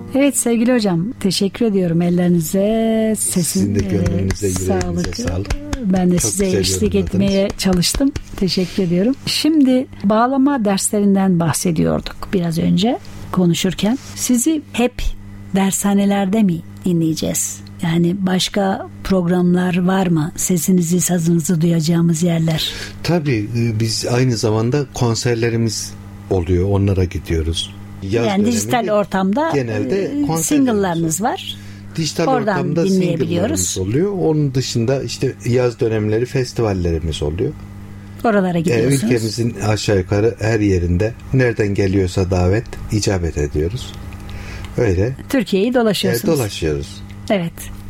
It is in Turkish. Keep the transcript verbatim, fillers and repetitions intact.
Evet sevgili hocam, teşekkür ediyorum. Ellerinize, sesin, sizin de gönlünüze, e, yüreğinize sağlık. Ben de Çok size güzel eşlik yorumladınız. etmeye çalıştım. Teşekkür ediyorum. Şimdi bağlama derslerinden bahsediyorduk biraz önce konuşurken. Sizi hep dershanelerde mi dinleyeceğiz? Yani başka programlar var mı? Sesinizi, sazınızı duyacağımız yerler. Tabii biz aynı zamanda konserlerimiz oluyor. Onlara gidiyoruz. Yaz yani dijital ortamda genelde single'larınız var. Dijital oradan ortamda dinleyebiliyoruz. single'larımız oluyor. Onun dışında işte yaz dönemleri festivallerimiz oluyor. Oralara gidiyorsunuz. E, ülkemizin aşağı yukarı her yerinde nereden geliyorsa davet icabet ediyoruz. Öyle. Türkiye'yi dolaşıyorsunuz. E, dolaşıyoruz. Evet.